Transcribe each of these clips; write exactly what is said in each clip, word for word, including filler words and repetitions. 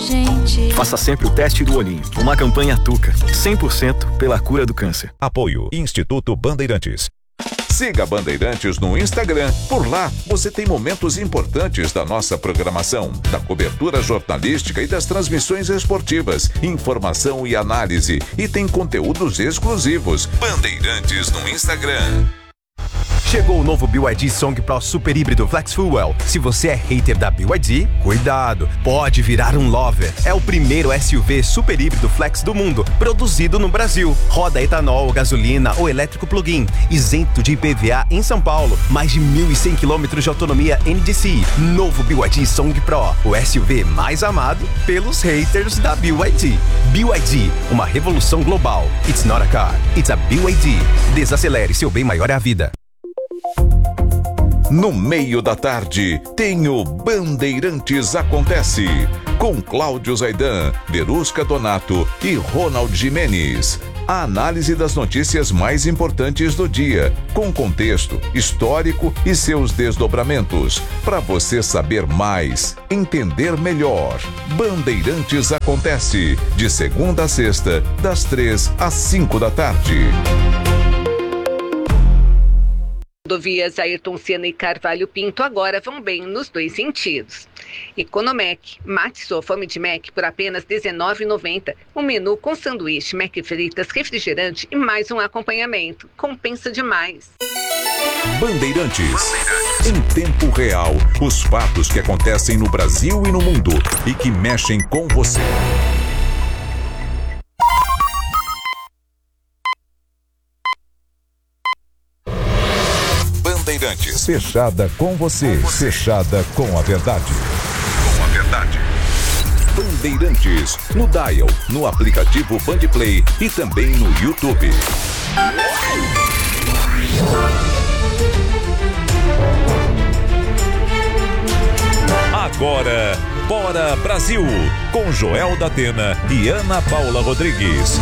gente. Faça sempre o teste do olhinho. Uma campanha Tuca, cem por cento pela cura do câncer. Apoio Instituto Bandeirantes. Siga Bandeirantes no Instagram. Por lá, você tem momentos importantes da nossa programação, da cobertura jornalística e das transmissões esportivas, informação e análise. E tem conteúdos exclusivos. Bandeirantes no Instagram. Chegou o novo B Y D Song Pro Super Híbrido Flex Fuel. Se você é hater da B Y D, cuidado, pode virar um lover. É o primeiro S U V super híbrido flex do mundo, produzido no Brasil. Roda etanol, gasolina ou elétrico plug-in, isento de I P V A em São Paulo. Mais de mil e cem quilômetros de autonomia N D C I. Novo B Y D Song Pro, o S U V mais amado pelos haters da B Y D. B Y D, uma revolução global. It's not a car, it's a B Y D. Desacelere, seu bem maior é a vida. No meio da tarde, tem o Bandeirantes Acontece, com Cláudio Zaidan, Verusca Donato e Ronald Gimenez. A análise das notícias mais importantes do dia, com contexto, histórico e seus desdobramentos, para você saber mais, entender melhor. Bandeirantes Acontece, de segunda a sexta, das três às cinco da tarde. Rodovias Ayrton Senna e Carvalho Pinto agora vão bem nos dois sentidos. Economec, mate sua fome de Mac por apenas dezenove reais e noventa centavos. Um menu com sanduíche, Mac fritas, refrigerante e mais um acompanhamento. Compensa demais. Bandeirantes. Em tempo real, os fatos que acontecem no Brasil e no mundo e que mexem com você. Bandeirantes. Fechada com você. Fechada com a verdade. Com a verdade. Bandeirantes. No Dial, no aplicativo Bandplay e também no YouTube. Agora, Bora Brasil, com Joel da Atena e Ana Paula Rodrigues.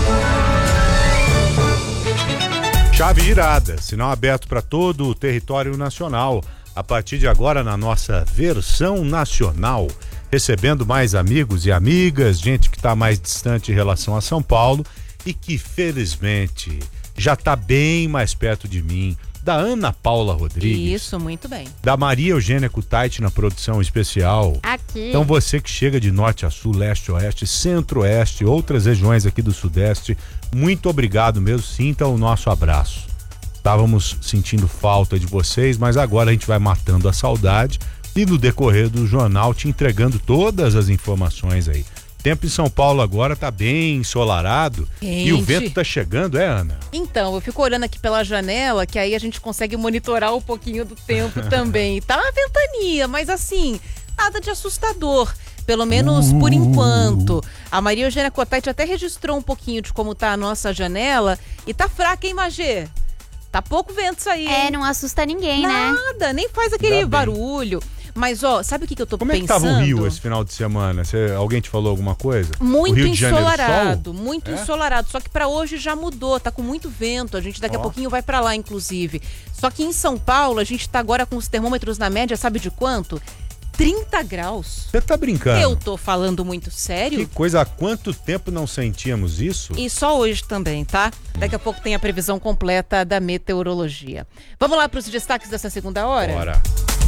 Chave girada, sinal aberto para todo o território nacional. A partir de agora, na nossa versão nacional, recebendo mais amigos e amigas, gente que está mais distante em relação a São Paulo e que, felizmente, já está bem mais perto de mim. Da Ana Paula Rodrigues. Isso, muito bem. Da Maria Eugênia Kutaiti na produção especial. Aqui. Então você que chega de norte a sul, leste a oeste, centro-oeste, outras regiões aqui do sudeste, muito obrigado mesmo, sinta o nosso abraço. Estávamos sentindo falta de vocês, mas agora a gente vai matando a saudade e no decorrer do jornal te entregando todas as informações aí. Tempo em São Paulo agora tá bem ensolarado. Quente. E o vento tá chegando, é, Ana? Então, eu fico olhando aqui pela janela, que aí a gente consegue monitorar um pouquinho do tempo também. Tá uma ventania, mas assim, nada de assustador. Pelo menos uh. por enquanto. A Maria Eugênia Kutaiti até registrou um pouquinho de como tá a nossa janela. E tá fraca, hein, Magê? Tá pouco vento isso aí. É, hein? não assusta ninguém, nada, né? Nada, nem faz aquele barulho. Mas, ó, sabe o que, que eu tô Como pensando? Como é que tava o Rio esse final de semana? Cê, alguém te falou alguma coisa? Muito o Rio ensolarado, de Janeiro, muito é? ensolarado. Só que pra hoje já mudou, tá com muito vento. A gente daqui oh. a pouquinho vai pra lá, inclusive. Só que em São Paulo, a gente tá agora com os termômetros na média, sabe de quanto? trinta graus. Você tá brincando? Eu tô falando muito sério. Que coisa, há quanto tempo não sentíamos isso? E só hoje também, tá? Daqui a pouco tem a previsão completa da meteorologia. Vamos lá pros destaques dessa segunda hora? Bora.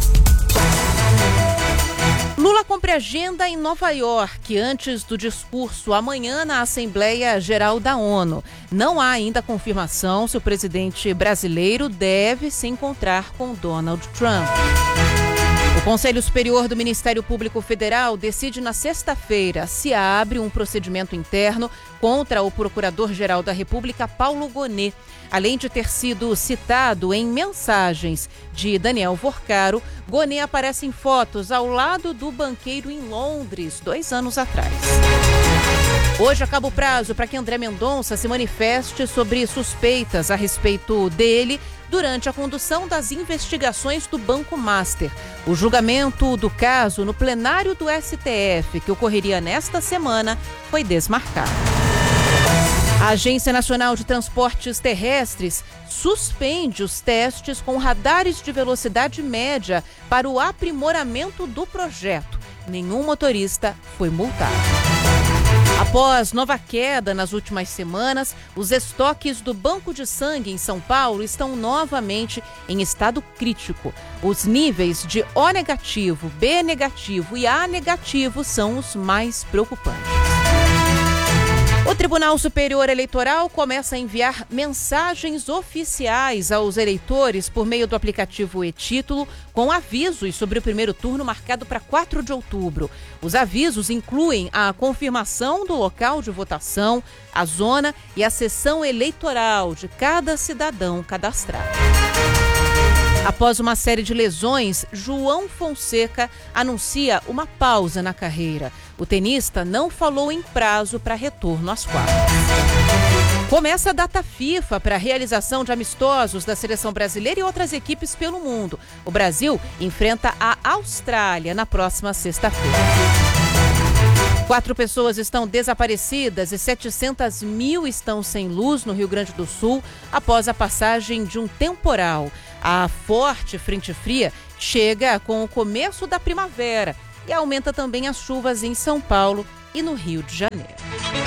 Lula cumpre agenda em Nova York antes do discurso amanhã na Assembleia Geral da ONU. Não há ainda confirmação se o presidente brasileiro deve se encontrar com Donald Trump. O Conselho Superior do Ministério Público Federal decide na sexta-feira se abre um procedimento interno contra o Procurador-Geral da República, Paulo Gonet. Além de ter sido citado em mensagens de Daniel Vorcaro, Gonet aparece em fotos ao lado do banqueiro em Londres, dois anos atrás. Hoje acaba o prazo para que André Mendonça se manifeste sobre suspeitas a respeito dele durante a condução das investigações do Banco Master. O julgamento do caso no plenário do S T F, que ocorreria nesta semana, foi desmarcado. A Agência Nacional de Transportes Terrestres suspende os testes com radares de velocidade média para o aprimoramento do projeto. Nenhum motorista foi multado. Após nova queda nas últimas semanas, os estoques do Banco de Sangue em São Paulo estão novamente em estado crítico. Os níveis de O negativo, B negativo e A negativo são os mais preocupantes. O Tribunal Superior Eleitoral começa a enviar mensagens oficiais aos eleitores por meio do aplicativo e-Título com avisos sobre o primeiro turno marcado para quatro de outubro. Os avisos incluem a confirmação do local de votação, a zona e a sessão eleitoral de cada cidadão cadastrado. Após uma série de lesões, João Fonseca anuncia uma pausa na carreira. O tenista não falou em prazo para retorno às quadras. Começa a data FIFA para a realização de amistosos da seleção brasileira e outras equipes pelo mundo. O Brasil enfrenta a Austrália na próxima sexta-feira. Quatro pessoas estão desaparecidas e setecentos mil estão sem luz no Rio Grande do Sul após a passagem de um temporal. A forte frente fria chega com o começo da primavera e aumenta também as chuvas em São Paulo e no Rio de Janeiro.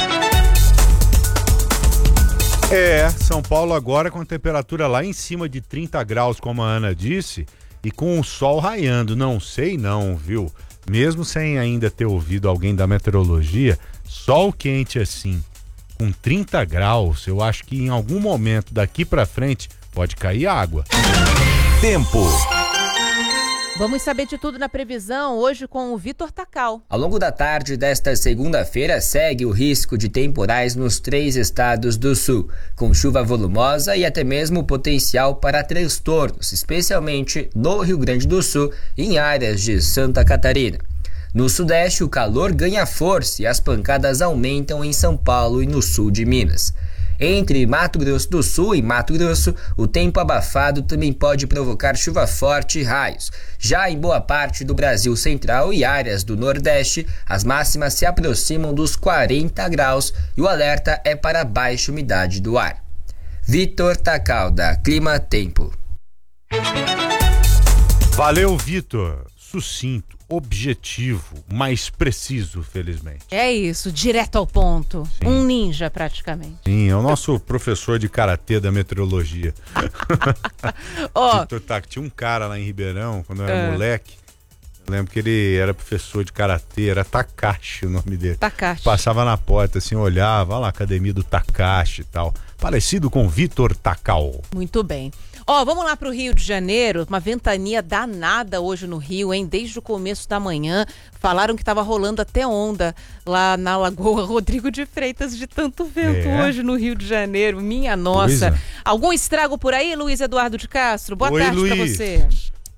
É, São Paulo agora com a temperatura lá em cima de trinta graus, como a Ana disse, e com o sol raiando. Não sei não, viu? Mesmo sem ainda ter ouvido alguém da meteorologia, sol quente assim, com trinta graus, eu acho que em algum momento daqui pra frente pode cair água. Tempo. Vamos saber de tudo na previsão hoje com o Vitor Tacal. Ao longo da tarde desta segunda-feira, segue o risco de temporais nos três estados do sul, com chuva volumosa e até mesmo potencial para transtornos, especialmente no Rio Grande do Sul e em áreas de Santa Catarina. No sudeste, o calor ganha força e as pancadas aumentam em São Paulo e no sul de Minas. Entre Mato Grosso do Sul e Mato Grosso, o tempo abafado também pode provocar chuva forte e raios. Já em boa parte do Brasil Central e áreas do Nordeste, as máximas se aproximam dos quarenta graus e o alerta é para baixa umidade do ar. Vitor Tacal, da Clima Tempo. Valeu, Vitor. Sucinto, objetivo, mais preciso, felizmente. É isso, direto ao ponto. Sim. Um ninja, praticamente. Sim, é o nosso professor de karatê da meteorologia. Ó, Vitor Tac, tinha um cara lá em Ribeirão, quando eu era É. moleque. Eu lembro que ele era professor de karatê, era Takashi o nome dele. Takashi. Passava na porta assim, olhava, olha lá, academia do Takashi e tal. Parecido com Vitor Tacal. Muito bem. Ó, vamos lá para o Rio de Janeiro, uma ventania danada hoje no Rio, hein? Desde o começo da manhã, falaram que estava rolando até onda lá na Lagoa Rodrigo de Freitas, de tanto vento É. hoje no Rio de Janeiro. Minha nossa. Coisa. Algum estrago por aí, Luiz Eduardo de Castro? Boa Oi, tarde para Luiz. você.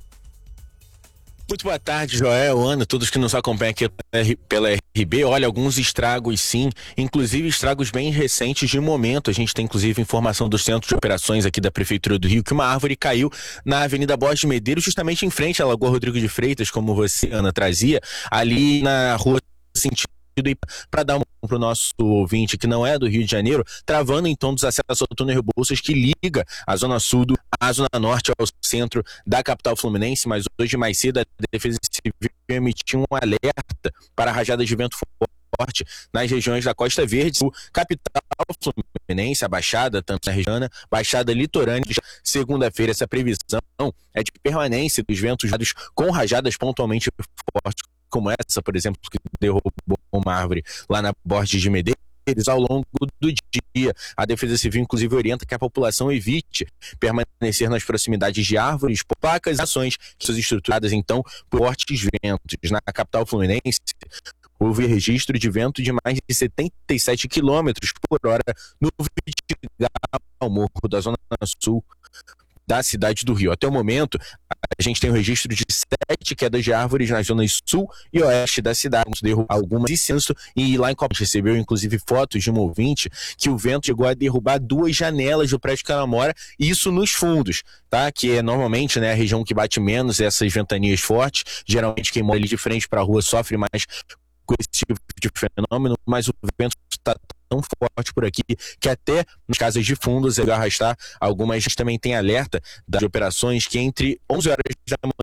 Muito boa tarde, Joel, Ana, todos que nos acompanham aqui pela R B. Olha, alguns estragos sim, inclusive estragos bem recentes de momento. A gente tem inclusive informação do Centro de Operações aqui da Prefeitura do Rio que uma árvore caiu na Avenida Borges de Medeiros, justamente em frente à Lagoa Rodrigo de Freitas, como você, Ana, trazia, ali na rua sentido para dar um para o nosso ouvinte que não é do Rio de Janeiro, travando então dos acessos ao túnel Rebouças que liga a zona sul do, a zona norte ao centro da capital fluminense, mas hoje mais cedo a Defesa Civil emitiu um alerta para rajadas de vento forte nas regiões da Costa Verde, capital fluminense, a Baixada, tanto na região, Baixada litorânea. Segunda-feira, essa previsão é de permanência dos ventos com rajadas pontualmente fortes, como essa, por exemplo, que derrubou uma árvore lá na Borges de Medeiros. Ao longo do dia, a Defesa Civil inclusive orienta que a população evite permanecer nas proximidades de árvores, placas e ações que são estruturadas então por fortes ventos. Na capital fluminense, houve registro de vento de mais de setenta e sete quilômetros por hora no Vidigal, morro da zona sul da cidade do Rio. Até o momento, a gente tem o registro de sete quedas de árvores nas zonas sul e oeste da cidade, derrubou algumas incenso, e lá em Copos recebeu inclusive fotos de um ouvinte que o vento chegou a derrubar duas janelas do prédio que ela mora, isso nos fundos, tá? Que é normalmente, né, a região que bate menos essas ventanias fortes. Geralmente quem mora ali de frente para a rua sofre mais com esse tipo de fenômeno, mas o vento está tão forte por aqui que até nas casas de fundos ele vai arrastar algumas. A gente também tem alerta das operações que entre onze horas da manhã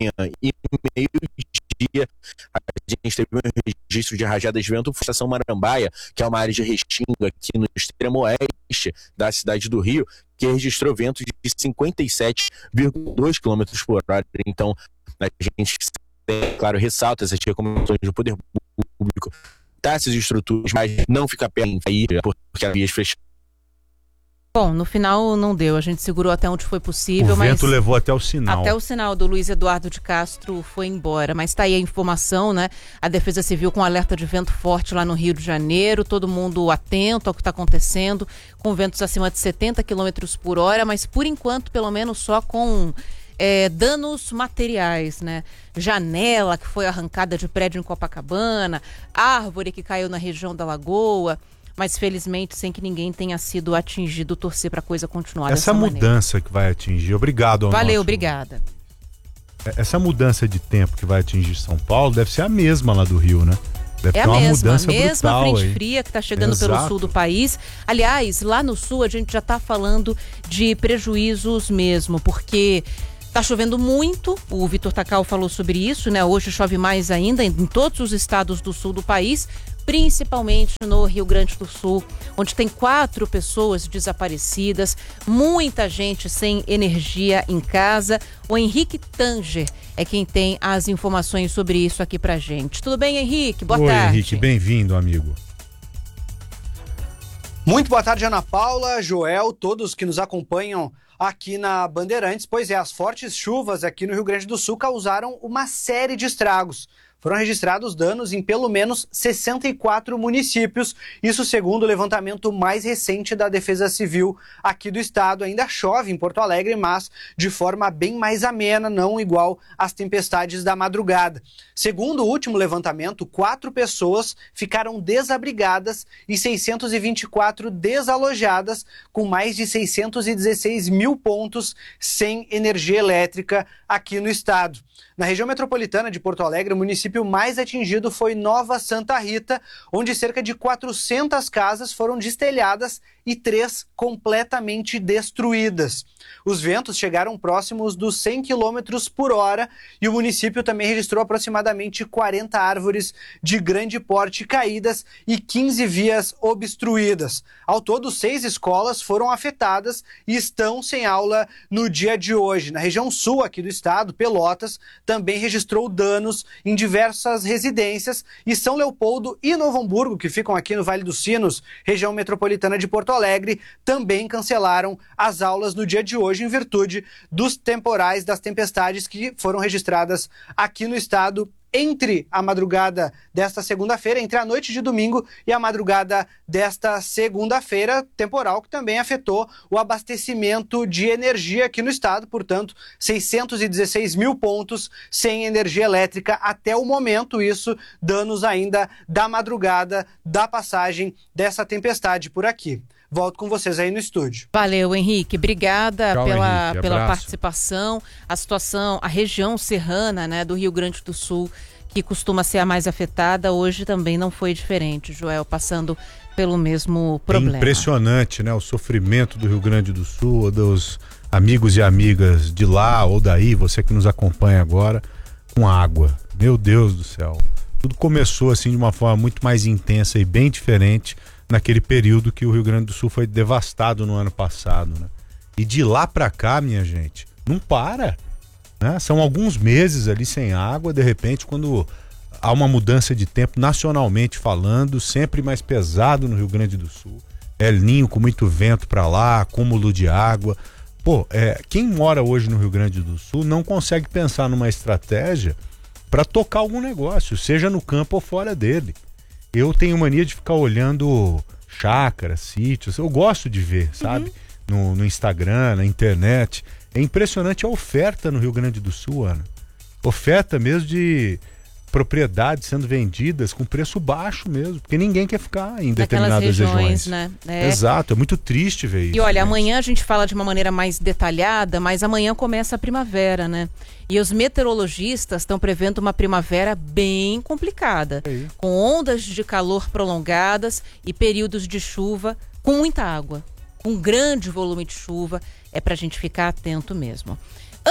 e meio-dia a gente teve um registro de rajadas de vento na estação Marambaia, que é uma área de restinga aqui no extremo oeste da cidade do Rio, que registrou ventos de cinquenta e sete vírgula dois quilômetros por hora. Então, a gente, claro, ressalta essas recomendações do poder público, tá essas estruturas, mas não fica perto aí, porque as vias fechadas. Bom, no final não deu, a gente segurou até onde foi possível, o mas... O vento levou até o sinal. Até o sinal do Luiz Eduardo de Castro foi embora, mas tá aí a informação, né? A Defesa Civil com alerta de vento forte lá no Rio de Janeiro, todo mundo atento ao que está acontecendo, com ventos acima de setenta quilômetros por hora, mas por enquanto, pelo menos só com é, danos materiais, né? Janela que foi arrancada de prédio em Copacabana, árvore que caiu na região da Lagoa... mas felizmente sem que ninguém tenha sido atingido, torcer para a coisa continuar essa dessa mudança maneira. Que vai atingir, obrigado ao Valeu, nosso... obrigada. Essa mudança de tempo que vai atingir São Paulo deve ser a mesma lá do Rio, né? Deve é ter a uma mesma, mudança a mesma brutal frente aí. fria que está chegando Exato. Pelo sul do país. Aliás, lá no sul a gente já está falando de prejuízos mesmo, porque tá chovendo muito, o Vitor Tacal falou sobre isso, né? Hoje chove mais ainda em todos os estados do sul do país, principalmente no Rio Grande do Sul, onde tem quatro pessoas desaparecidas, muita gente sem energia em casa. O Henrique Tanger é quem tem as informações sobre isso aqui pra gente. Tudo bem, Henrique? Boa Oi, tarde. Henrique, bem-vindo, amigo. Muito boa tarde, Ana Paula, Joel, todos que nos acompanham aqui na Bandeirantes. Pois é, as fortes chuvas aqui no Rio Grande do Sul causaram uma série de estragos. Foram registrados danos em pelo menos sessenta e quatro municípios, isso segundo o levantamento mais recente da Defesa Civil aqui do estado. Ainda chove em Porto Alegre, mas de forma bem mais amena, não igual às tempestades da madrugada. Segundo o último levantamento, quatro pessoas ficaram desabrigadas e seiscentos e vinte e quatro desalojadas, com mais de seiscentos e dezesseis mil pontos sem energia elétrica aqui no estado. Na região metropolitana de Porto Alegre, o município mais atingido foi Nova Santa Rita, onde cerca de quatrocentas casas foram destelhadas e três completamente destruídas. Os ventos chegaram próximos dos cem quilômetros por hora e o município também registrou aproximadamente quarenta árvores de grande porte caídas e quinze vias obstruídas. Ao todo, seis escolas foram afetadas e estão sem aula no dia de hoje. Na região sul aqui do estado, Pelotas também registrou danos em diversas residências e São Leopoldo e Novo Hamburgo, que ficam aqui no Vale dos Sinos, região metropolitana de Porto Alegre, também cancelaram as aulas no dia de hoje em virtude dos temporais, das tempestades que foram registradas aqui no estado entre a madrugada desta segunda-feira, entre a noite de domingo e a madrugada desta segunda-feira, temporal que também afetou o abastecimento de energia aqui no estado, portanto, seiscentos e dezesseis mil pontos sem energia elétrica até o momento, isso danos ainda da madrugada da passagem dessa tempestade por aqui. Volto com vocês aí no estúdio. Valeu, Henrique. Obrigada Tchau, pela, Henrique. pela Abraço. participação. A situação, a região serrana, né, do Rio Grande do Sul, que costuma ser a mais afetada, hoje também não foi diferente, Joel, passando pelo mesmo problema. É impressionante, né? O sofrimento do Rio Grande do Sul, dos amigos e amigas de lá ou daí, você que nos acompanha agora, com água. Meu Deus do céu. Tudo começou assim de uma forma muito mais intensa e bem diferente naquele período que o Rio Grande do Sul foi devastado no ano passado, né? E de lá pra cá, minha gente, não para, né? São alguns meses ali sem água, de repente, quando há uma mudança de tempo nacionalmente falando, sempre mais pesado no Rio Grande do Sul. El Ninho com muito vento pra lá, acúmulo de água. Pô, é, quem mora hoje no Rio Grande do Sul não consegue pensar numa estratégia para tocar algum negócio, seja no campo ou fora dele. Eu tenho mania de ficar olhando chácaras, sítios, eu gosto de ver, sabe? Uhum. No, no Instagram, na internet. É impressionante a oferta no Rio Grande do Sul, Ana. Oferta mesmo de propriedades sendo vendidas com preço baixo mesmo, porque ninguém quer ficar em determinadas regiões, regiões. Né? É. Exato, é muito triste ver isso. E olha, gente. Amanhã a gente fala de uma maneira mais detalhada, mas amanhã começa a primavera, né? E os meteorologistas estão prevendo uma primavera bem complicada, Aí. com ondas de calor prolongadas e períodos de chuva com muita água, com grande volume de chuva. É pra gente ficar atento mesmo.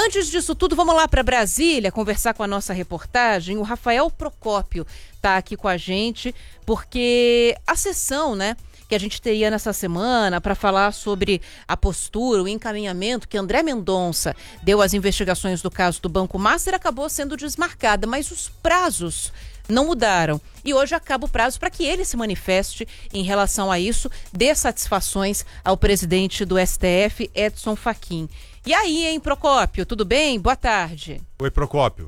Antes disso tudo, vamos lá para Brasília conversar com a nossa reportagem. O Rafael Procópio está aqui com a gente, porque a sessão, né, que a gente teria nessa semana para falar sobre a postura, o encaminhamento que André Mendonça deu às investigações do caso do Banco Master acabou sendo desmarcada, mas os prazos não mudaram. E hoje acaba o prazo para que ele se manifeste em relação a isso, dê satisfações ao presidente do S T F, Edson Fachin. E aí, hein, Procópio, tudo bem? Boa tarde. Oi, Procópio.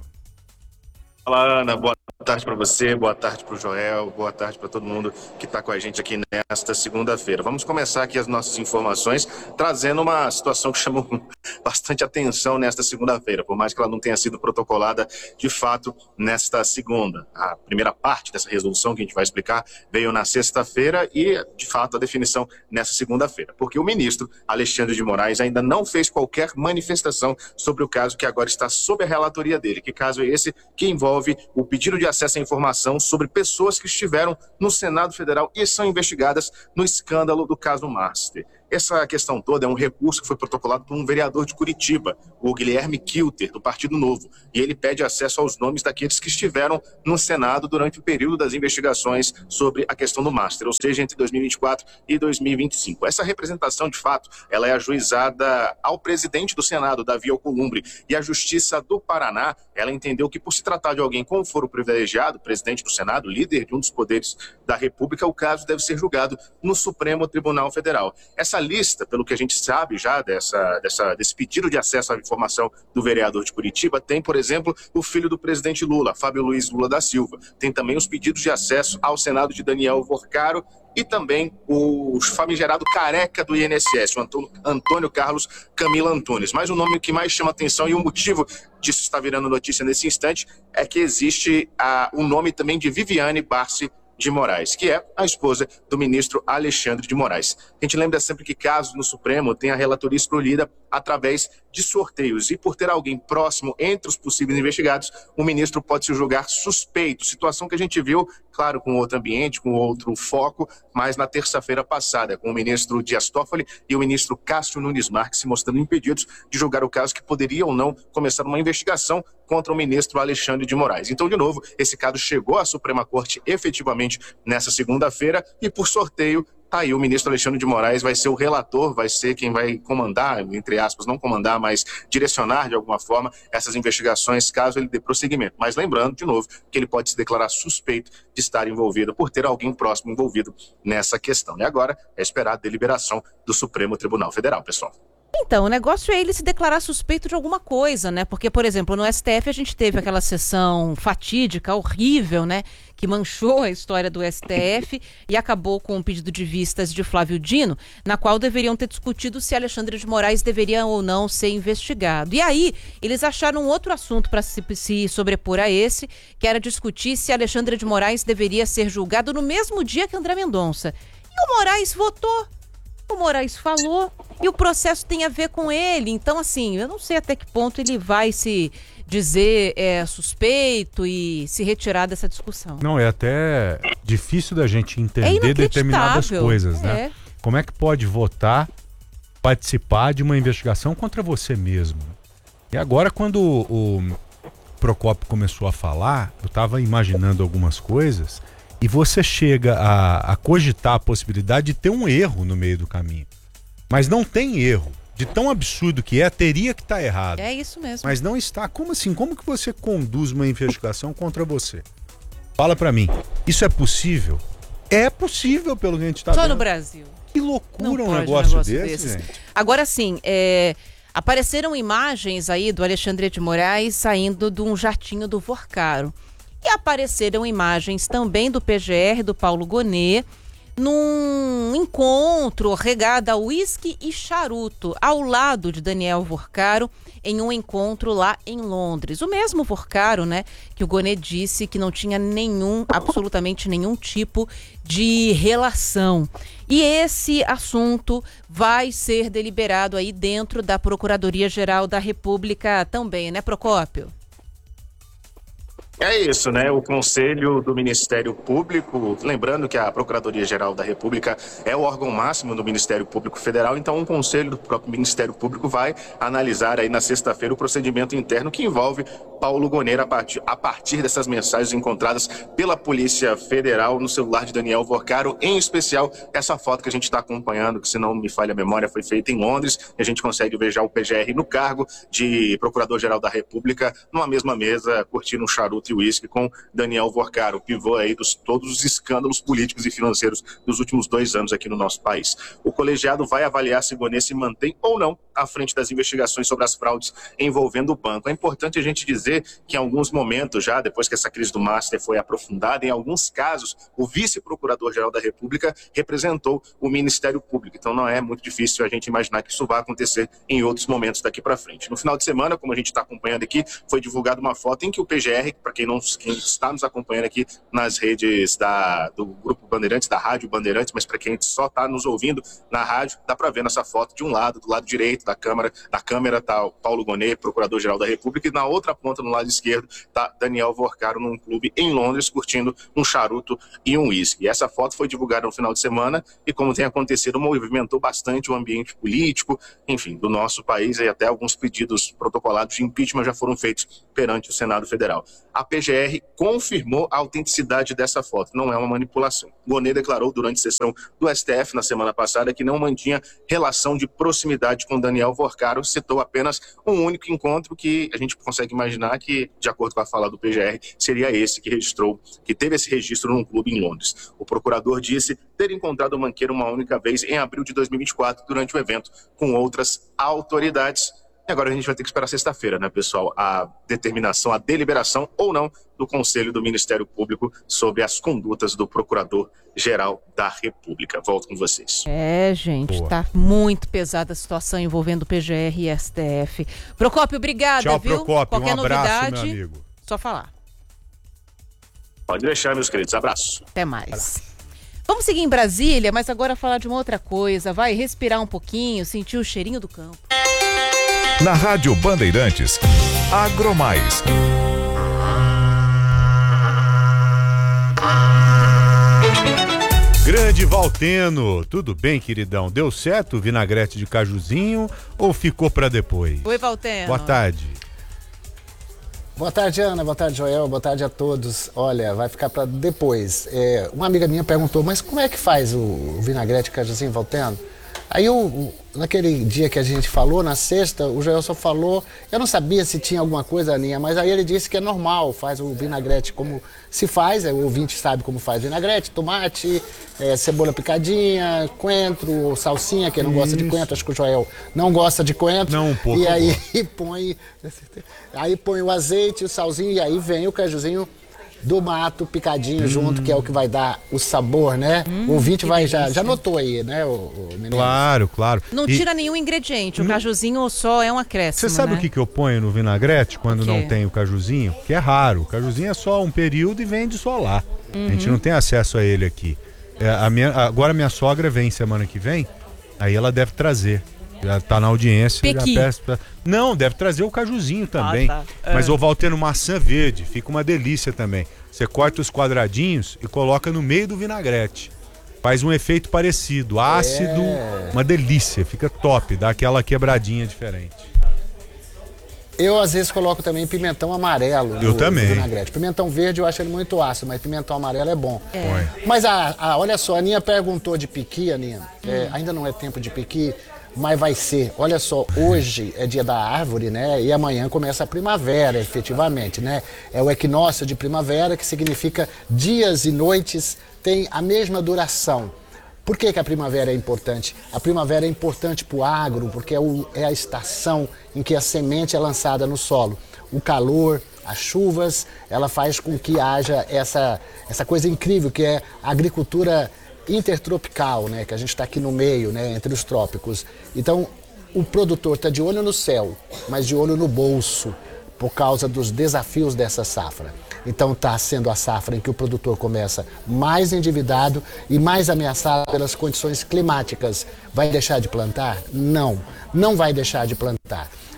Fala, Ana, boa tarde para você, boa tarde para o Joel, boa tarde para todo mundo que está com a gente aqui nesta segunda-feira. Vamos começar aqui as nossas informações trazendo uma situação que chamou bastante atenção nesta segunda-feira, por mais que ela não tenha sido protocolada de fato nesta segunda. A primeira parte dessa resolução que a gente vai explicar veio na sexta-feira e, de fato, a definição nessa segunda-feira, porque o ministro Alexandre de Moraes ainda não fez qualquer manifestação sobre o caso que agora está sob a relatoria dele. Que caso é esse? Que envolve o pedido de acesso à informação sobre pessoas que estiveram no Senado Federal e são investigadas no escândalo do caso Master. Essa questão toda é um recurso que foi protocolado por um vereador de Curitiba, o Guilherme Kilter, do Partido Novo, e ele pede acesso aos nomes daqueles que estiveram no Senado durante o período das investigações sobre a questão do Master, ou seja, entre dois mil e vinte e quatro e dois mil e vinte e cinco. Essa representação, de fato, ela é ajuizada ao presidente do Senado, Davi Alcolumbre, e a Justiça do Paraná, ela entendeu que, por se tratar de alguém com foro privilegiado, presidente do Senado, líder de um dos poderes da República, o caso deve ser julgado no Supremo Tribunal Federal. Essa lista, pelo que a gente sabe já dessa, dessa, desse pedido de acesso à informação do vereador de Curitiba, tem, por exemplo, o filho do presidente Lula, Fábio Luiz Lula da Silva. Tem também os pedidos de acesso ao Senado de Daniel Vorcaro e também o famigerado careca do I N S S, o Antônio, Antônio Carlos Camila Antunes. Mas o nome que mais chama atenção e o motivo disso está virando notícia nesse instante é que existe a, o nome também de Viviane Barsi de Moraes, que é a esposa do ministro Alexandre de Moraes. A gente lembra sempre que casos no Supremo tem a relatoria escolhida através de sorteios e por ter alguém próximo entre os possíveis investigados, o ministro pode se julgar suspeito, situação que a gente viu, claro, com outro ambiente, com outro foco, mas na terça-feira passada, com o ministro Dias Toffoli e o ministro Cássio Nunes Marques se mostrando impedidos de julgar o caso que poderia ou não começar uma investigação contra o ministro Alexandre de Moraes. Então, de novo, esse caso chegou à Suprema Corte efetivamente nessa segunda-feira e por sorteio, tá aí, o ministro Alexandre de Moraes vai ser o relator, vai ser quem vai comandar, entre aspas, não comandar, mas direcionar de alguma forma essas investigações, caso ele dê prosseguimento. Mas lembrando, de novo, que ele pode se declarar suspeito de estar envolvido por ter alguém próximo envolvido nessa questão. E agora é esperar a deliberação do Supremo Tribunal Federal, pessoal. Então, o negócio é ele se declarar suspeito de alguma coisa, né? Porque, por exemplo, no S T F a gente teve aquela sessão fatídica, horrível, né? Que manchou a história do S T F e acabou com o pedido de vistas de Flávio Dino, na qual deveriam ter discutido se Alexandre de Moraes deveria ou não ser investigado. E aí, eles acharam outro assunto para se, se sobrepor a esse, que era discutir se Alexandre de Moraes deveria ser julgado no mesmo dia que André Mendonça. E o Moraes votou. O Moraes falou e o processo tem a ver com ele. Então, assim, eu não sei até que ponto ele vai se dizer é, suspeito e se retirar dessa discussão. Não, é até difícil da gente entender é determinadas coisas, é. né? Como é que pode votar, participar de uma investigação contra você mesmo? E agora, quando o, o Procópio começou a falar, eu estava imaginando algumas coisas. E você chega a, a cogitar a possibilidade de ter um erro no meio do caminho. Mas não tem erro. De tão absurdo que é, teria que estar errado. É isso mesmo. Mas não está. Como assim? Como que você conduz uma investigação contra você? Fala pra mim. Isso é possível? É possível, pelo que a gente está vendo. Só no Brasil. Que loucura não um negócio, um negócio desse, desses. gente. Agora sim, é, apareceram imagens aí do Alexandre de Moraes saindo de um jatinho do Vorcaro. E apareceram imagens também do P G R, do Paulo Gonet, num encontro regado a uísque e charuto, ao lado de Daniel Vorcaro, em um encontro lá em Londres. O mesmo Vorcaro, né, que o Gonet disse que não tinha nenhum, absolutamente nenhum tipo de relação. E esse assunto vai ser deliberado aí dentro da Procuradoria-Geral da República também, né, Procópio? É isso, né? O Conselho do Ministério Público, lembrando que a Procuradoria-Geral da República é o órgão máximo do Ministério Público Federal, então um conselho do próprio Ministério Público vai analisar aí na sexta-feira o procedimento interno que envolve Paulo Gonet a partir, a partir dessas mensagens encontradas pela Polícia Federal no celular de Daniel Vorcaro, em especial essa foto que a gente está acompanhando, que se não me falha a memória foi feita em Londres, e a gente consegue ver já o P G R no cargo de Procurador-Geral da República numa mesma mesa, curtindo um charuto e uísque com Daniel Vorcaro, pivô aí dos todos os escândalos políticos e financeiros dos últimos dois anos aqui no nosso país. O colegiado vai avaliar se Gonet se mantém ou não à frente das investigações sobre as fraudes envolvendo o banco. É importante a gente dizer que em alguns momentos já, depois que essa crise do Master foi aprofundada, em alguns casos, o vice-procurador-geral da República representou o Ministério Público. Então não é muito difícil a gente imaginar que isso vai acontecer em outros momentos daqui para frente. No final de semana, como a gente está acompanhando aqui, foi divulgada uma foto em que o P G R, para quem não quem está nos acompanhando aqui nas redes da, do Grupo Bandeirantes, da Rádio Bandeirantes, mas para quem só está nos ouvindo na rádio, dá para ver nessa foto de um lado, do lado direito da câmera, da câmera está o Paulo Gonet, Procurador-Geral da República, e na outra ponta, no lado esquerdo, está Daniel Vorcaro num clube em Londres, curtindo um charuto e um uísque. Essa foto foi divulgada no final de semana e, como tem acontecido, movimentou bastante o ambiente político, enfim, do nosso país, e até alguns pedidos protocolados de impeachment já foram feitos perante o Senado Federal. A P G R confirmou a autenticidade dessa foto, não é uma manipulação. Gonet declarou durante a sessão do S T F na semana passada que não mantinha relação de proximidade com Daniel Vorcaro, citou apenas um único encontro que a gente consegue imaginar que, de acordo com a fala do P G R, seria esse que registrou, que teve esse registro num clube em Londres. O procurador disse ter encontrado o Manqueiro uma única vez em abril de dois mil e vinte e quatro, durante o evento com outras autoridades. E agora a gente vai ter que esperar sexta-feira, né, pessoal? A determinação, a deliberação ou não do Conselho do Ministério Público sobre as condutas do Procurador-Geral da República. Volto com vocês. É, gente, Boa. Tá muito pesada a situação envolvendo P G R e S T F. Procópio, obrigada, Tchau, viu? Procópio, Qualquer um abraço, novidade, meu amigo. Só falar. Pode deixar, meus queridos. Abraço. Até mais. Vamos seguir em Brasília, mas agora falar de uma outra coisa. Vai respirar um pouquinho, sentir o cheirinho do campo. Na Rádio Bandeirantes, Agromais. Grande Valteno, tudo bem, queridão? Deu certo o vinagrete de cajuzinho ou ficou pra depois? Oi, Valteno. Boa tarde. Boa tarde, Ana. Boa tarde, Joel. Boa tarde a todos. Olha, vai ficar pra depois. É, uma amiga minha perguntou, mas como é que faz o, o vinagrete de cajuzinho, Valteno? Aí eu, naquele dia que a gente falou, na sexta, o Joel só falou, eu não sabia se tinha alguma coisa, Aninha, mas aí ele disse que é normal, faz o vinagrete como se faz, o ouvinte sabe como faz vinagrete, tomate, é, cebola picadinha, coentro, salsinha, quem não Isso. gosta de coentro, acho que o Joel não gosta de coentro. Não, um pouco. E aí põe, aí põe o azeite, o salzinho, e aí vem o cajuzinho do mato picadinho hum. junto, que é o que vai dar o sabor, né? Hum, o ouvinte vai já, já notou aí, né, o, o menino? Claro, claro. Não e... tira nenhum ingrediente, o cajuzinho só é um acréscimo. Você sabe né? o que, que eu ponho no vinagrete quando não tem o cajuzinho? Que é raro. O cajuzinho é só um período e vende só lá. Uhum. A gente não tem acesso a ele aqui. É, a minha, agora minha sogra vem semana que vem, aí ela deve trazer. Já tá na audiência. Pequi. Já pra... Não, deve trazer o cajuzinho também. Ah, tá. é. Mas o Valteno, maçã verde, fica uma delícia também. Você corta os quadradinhos e coloca no meio do vinagrete. Faz um efeito parecido, ácido, é. uma delícia, fica top, dá aquela quebradinha diferente. Eu às vezes coloco também pimentão amarelo eu no, também. no vinagrete. Pimentão verde eu acho ele muito ácido, mas pimentão amarelo é bom. É. Mas a, a, olha só, a Aninha perguntou de piqui, Aninha. Hum. É, ainda não é tempo de piqui, mas vai ser. Olha só, hoje é dia da árvore, né? E amanhã começa a primavera, efetivamente, né? É o equinócio de primavera, que significa dias e noites têm a mesma duração. Por que que a primavera é importante? A primavera é importante para o agro, porque é, o, é a estação em que a semente é lançada no solo. O calor, as chuvas, ela faz com que haja essa, essa coisa incrível que é a agricultura intertropical, né, que a gente está aqui no meio, né, entre os trópicos. Então, o produtor está de olho no céu, mas de olho no bolso, por causa dos desafios dessa safra. Então, está sendo a safra em que o produtor começa mais endividado e mais ameaçado pelas condições climáticas. Vai deixar de plantar? Não, não vai deixar de plantar.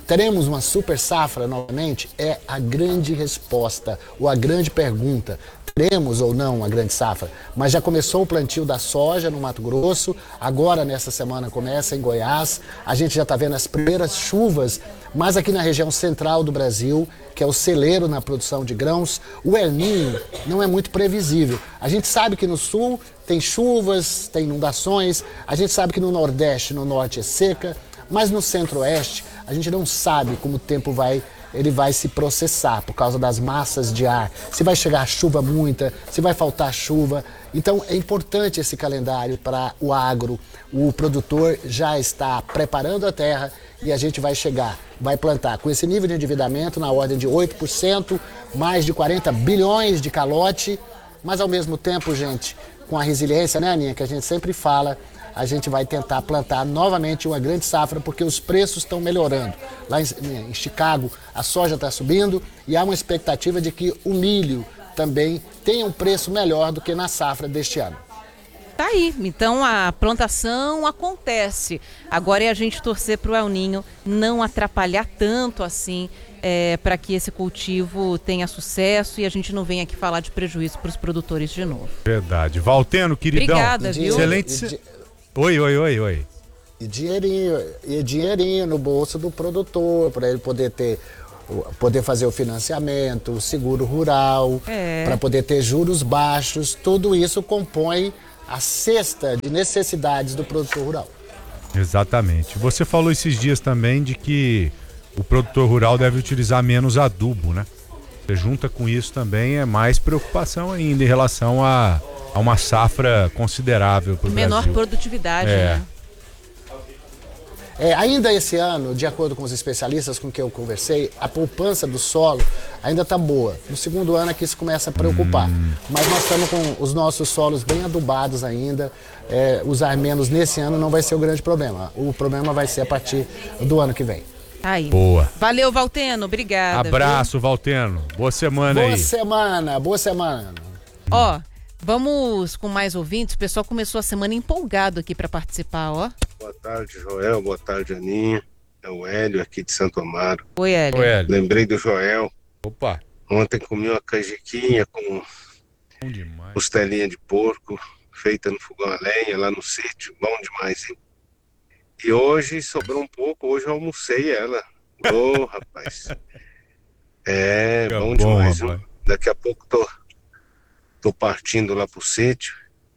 Teremos uma super safra novamente? É a grande resposta, ou a grande pergunta. Teremos ou não uma grande safra? Mas já começou o plantio da soja no Mato Grosso, agora nessa semana começa em Goiás, a gente já está vendo as primeiras chuvas, mas aqui na região central do Brasil, que é o celeiro na produção de grãos, o El Niño não é muito previsível. A gente sabe que no sul tem chuvas, tem inundações, a gente sabe que no Nordeste e no Norte é seca, mas no Centro-Oeste a gente não sabe como o tempo vai, ele vai se processar por causa das massas de ar, se vai chegar chuva muita, se vai faltar chuva. Então é importante esse calendário para o agro. O produtor já está preparando a terra e a gente vai chegar, vai plantar com esse nível de endividamento na ordem de oito por cento, mais de quarenta bilhões de calote, mas ao mesmo tempo, gente, com a resiliência, né, Aninha, que a gente sempre fala, a gente vai tentar plantar novamente uma grande safra, porque os preços estão melhorando. Lá em, em Chicago, a soja está subindo e há uma expectativa de que o milho também tenha um preço melhor do que na safra deste ano. Tá aí, então a plantação acontece. Agora é a gente torcer para o El Niño não atrapalhar tanto assim, é, para que esse cultivo tenha sucesso e a gente não venha aqui falar de prejuízo para os produtores de novo. Verdade. Valteno, queridão. Obrigada, viu? Excelente. Oi, oi, oi, oi. E dinheirinho, e dinheirinho no bolso do produtor, para ele poder ter, poder fazer o financiamento, o seguro rural, é. para poder ter juros baixos, tudo isso compõe a cesta de necessidades do produtor rural. Exatamente. Você falou esses dias também de que o produtor rural deve utilizar menos adubo, né? Você junta com isso também, é mais preocupação ainda em relação a, a uma safra considerável para o Brasil. Menor produtividade, é. né? É, ainda esse ano, de acordo com os especialistas com quem eu conversei, a poupança do solo ainda está boa. No segundo ano é que isso começa a preocupar. Hum. Mas nós estamos com os nossos solos bem adubados ainda. É, usar menos nesse ano não vai ser o grande problema. O problema vai ser a partir do ano que vem. Aí. Boa. Valeu, Valteno. Obrigada. Abraço, viu? Valteno. Boa semana boa aí. Boa semana, boa semana. Ó, vamos com mais ouvintes. O pessoal começou a semana empolgado aqui para participar, ó. Boa tarde, Joel. Boa tarde, Aninha. É o Hélio aqui de Santo Amaro. Oi, Hélio. Oi, Hélio. Lembrei do Joel. Opa. Ontem comi uma canjiquinha com costelinha de porco, feita no fogão a lenha, lá no sítio. Bom demais, hein? E hoje sobrou um pouco, hoje eu almocei ela. Ô, oh, rapaz. É, bom, bom demais, viu? Daqui a pouco tô, tô partindo lá pro sítio.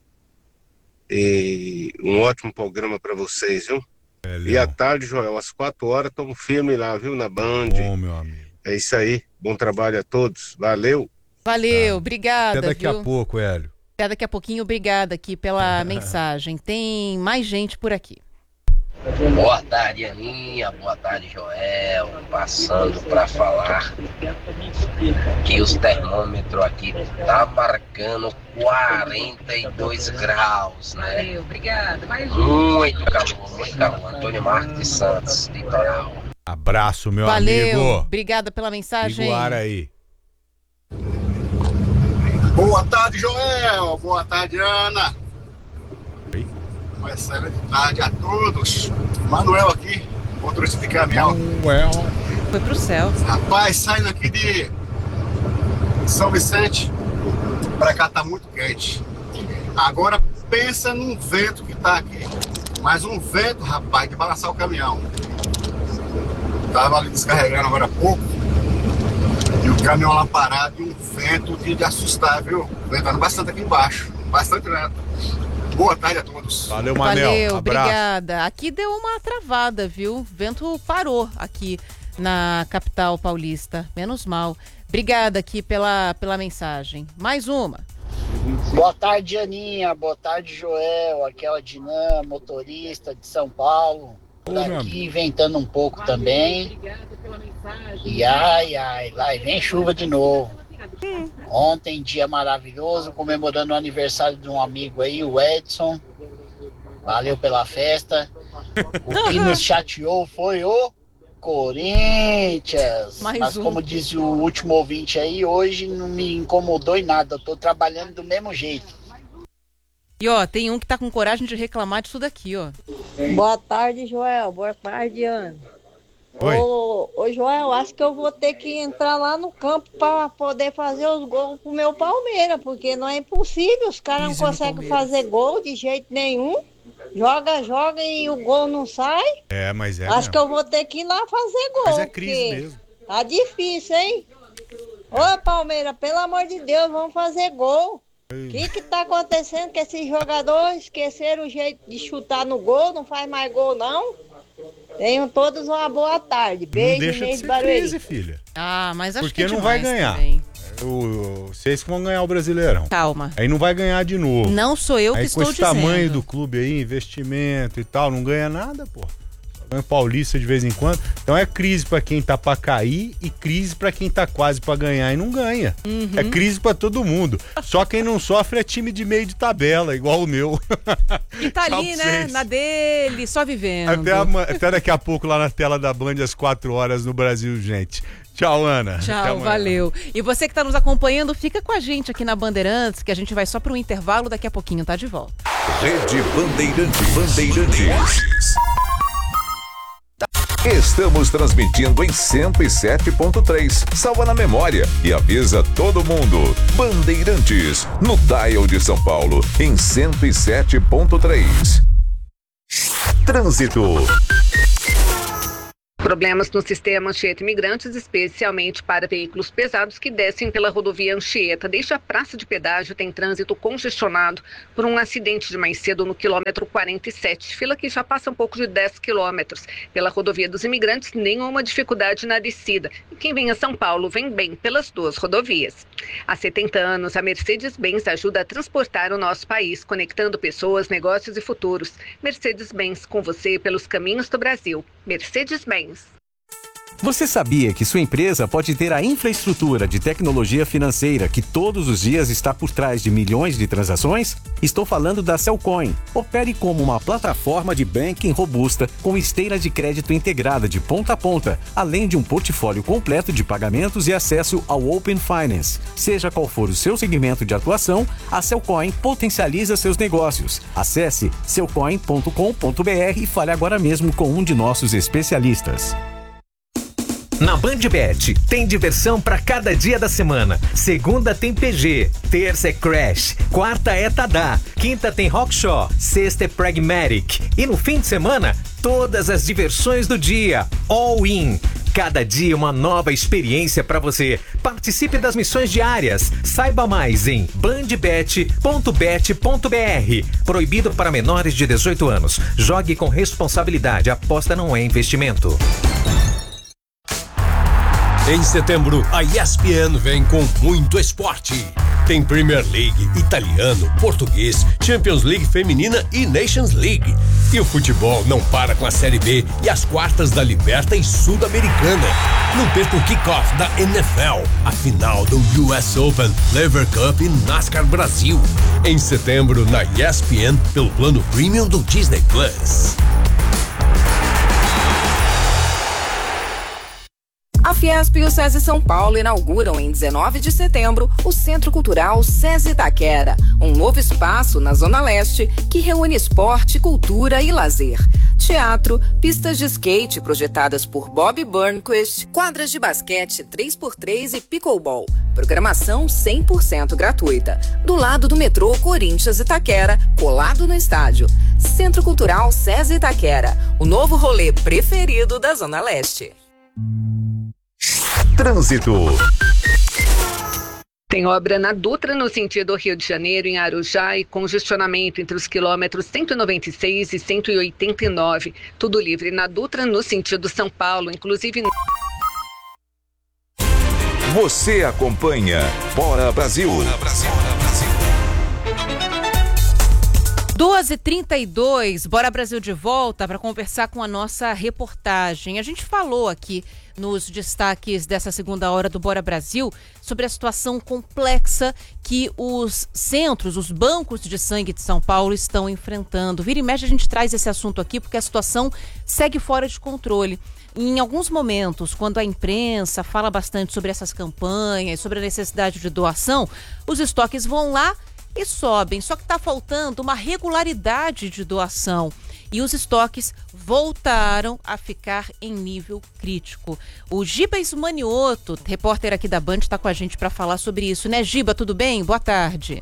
E um ótimo programa para vocês, viu? É, e à tarde, Joel, às quatro horas, estamos firme lá, viu? Na Band. Bom, meu amigo. É isso aí. Bom trabalho a todos. Valeu. Valeu, obrigada. Até daqui viu? a pouco, Hélio. Até daqui a pouquinho, obrigada aqui pela mensagem. Tem mais gente por aqui. Boa tarde, Aninha. Boa tarde, Joel. Passando para falar que os termômetros aqui tá marcando quarenta e dois graus, né? Valeu, obrigada. Muito calor, muito calor. Antônio Marcos de Santos, litoral. Abraço, meu Valeu, amigo. Obrigada pela mensagem. Iguara aí. Boa tarde, Joel. Boa tarde, Ana. Oi. Uma excelente tarde a todos. Manuel aqui, motorista de caminhão. Manuel. Foi pro céu. Rapaz, saindo aqui de São Vicente, pra cá tá muito quente. Agora pensa num vento que tá aqui. Mas um vento, rapaz, de balançar o caminhão. Tava ali descarregando agora há pouco. E o caminhão lá parado e um vento de, de assustar, viu? Ventando bastante aqui embaixo. Bastante vento. Boa tarde a todos. Valeu, Manel. Valeu, abraço. Obrigada. Aqui deu uma travada, viu? O vento parou aqui na capital paulista. Menos mal. Obrigada aqui pela, pela mensagem. Mais uma. Boa tarde, Aninha. Boa tarde, Joel. Aqui é o Dinam, motorista de São Paulo. Por aqui inventando um pouco também. E ai, ai, lá vem chuva de novo. Ontem, dia maravilhoso, comemorando o aniversário de um amigo aí, o Edson. Valeu pela festa. O que nos chateou foi o Corinthians. Mais Mas um. como disse o último ouvinte aí, hoje não me incomodou em nada. Eu tô trabalhando do mesmo jeito. E ó, tem um que tá com coragem de reclamar disso daqui, ó. Boa tarde, Joel. Boa tarde, Ana. Oi. Ô, ô Joel, acho que eu vou ter que entrar lá no campo para poder fazer os gols pro meu Palmeiras, porque não é impossível, os caras não conseguem fazer gol de jeito nenhum. Joga, joga e o gol não sai. É, mas é. Acho mesmo. que eu vou ter que ir lá fazer gol. Mas é crise porque mesmo. Tá difícil, hein? Ô Palmeiras, pelo amor de Deus, vamos fazer gol. O que que tá acontecendo que esses jogadores esqueceram o jeito de chutar no gol, não faz mais gol não? Tenham todos uma boa tarde. Beijo, Não deixa de Inês ser Barueri. crise, filha. Ah, mas acho Porque que é não vai demais ganhar. também. O, o- vocês que vão ganhar o Brasileirão. Calma. Aí não vai ganhar de novo. Não sou eu que aí, estou com esse dizendo. tamanho do clube aí, investimento e tal, não ganha nada, pô. Só ganha Paulista de vez em quando. Então é crise pra quem tá pra cair e crise pra quem tá quase pra ganhar e não ganha. Uhum. É crise pra todo mundo. Só quem não sofre é time de meio de tabela, igual o meu. E tá Tchau ali, pra né? vocês. Na dele, só vivendo. Até, ama- até daqui a pouco lá na tela da Band, às quatro horas no Brasil, gente. Tchau, Ana. Até Tchau, amanhã. valeu. E você que está nos acompanhando, fica com a gente aqui na Bandeirantes, que a gente vai só para um intervalo, daqui a pouquinho tá de volta. Rede Bandeirantes. Bandeirantes. Estamos transmitindo em cento e sete ponto três. Salva na memória e avisa todo mundo. Bandeirantes, no dial de São Paulo, em cento e sete ponto três. Trânsito. Problemas no sistema Anchieta Imigrantes, especialmente para veículos pesados que descem pela rodovia Anchieta. Desde a praça de pedágio tem trânsito congestionado por um acidente de mais cedo no quilômetro quarenta e sete. Fila que já passa um pouco de dez quilômetros. Pela rodovia dos Imigrantes, nenhuma dificuldade na descida. E quem vem a São Paulo vem bem pelas duas rodovias. Há setenta anos, a Mercedes-Benz ajuda a transportar o nosso país, conectando pessoas, negócios e futuros. Mercedes-Benz, com você pelos caminhos do Brasil. Mercedes-Benz. Você sabia que sua empresa pode ter a infraestrutura de tecnologia financeira que todos os dias está por trás de milhões de transações? Estou falando da Cellcoin. Opere como uma plataforma de banking robusta com esteira de crédito integrada de ponta a ponta, além de um portfólio completo de pagamentos e acesso ao Open Finance. Seja qual for o seu segmento de atuação, a Cellcoin potencializa seus negócios. Acesse cellcoin ponto com ponto br e fale agora mesmo com um de nossos especialistas. Na BandBet, tem diversão para cada dia da semana. Segunda tem P G, terça é Crash, quarta é Tadá, quinta tem Rockshaw, sexta é Pragmatic. E no fim de semana, todas as diversões do dia, all in. Cada dia uma nova experiência para você. Participe das missões diárias. Saiba mais em bandbet ponto bet ponto br. Proibido para menores de dezoito anos. Jogue com responsabilidade. Aposta não é investimento. Em setembro, a E S P N vem com muito esporte. Tem Premier League, italiano, português, Champions League feminina e Nations League. E o futebol não para com a Série B e as quartas da Libertadores Sul-Americana. Não perca o kickoff da N F L, a final do U S Open, Lever Cup e NASCAR Brasil. Em setembro, na E S P N, pelo plano Premium do Disney Plus. A Fiesp e o SESI São Paulo inauguram em dezenove de setembro o Centro Cultural SESI Itaquera, um novo espaço na Zona Leste que reúne esporte, cultura e lazer. Teatro, pistas de skate projetadas por Bob Burnquist, quadras de basquete três por três e pickleball. Programação cem por cento gratuita. Do lado do metrô Corinthians Itaquera, colado no estádio. Centro Cultural SESI Itaquera, o novo rolê preferido da Zona Leste. Trânsito. Tem obra na Dutra no sentido Rio de Janeiro, em Arujá, e congestionamento entre os quilômetros cento e noventa e seis e cento e oitenta e nove. Tudo livre na Dutra no sentido São Paulo, inclusive... Você acompanha Bora Brasil. Bora Brasil. duas e trinta e dois, Bora Brasil de volta para conversar com a nossa reportagem. A gente falou aqui nos destaques dessa segunda hora do Bora Brasil sobre a situação complexa que os centros, os bancos de sangue de São Paulo estão enfrentando. Vira e mexe a gente traz esse assunto aqui porque a situação segue fora de controle. Em alguns momentos, quando a imprensa fala bastante sobre essas campanhas, sobre a necessidade de doação, os estoques vão lá e sobem, só que está faltando uma regularidade de doação. e os estoques voltaram a ficar em nível crítico. O Giba Ismanioto, repórter aqui da Band, está com a gente para falar sobre isso, né, Giba? Tudo bem? Boa tarde.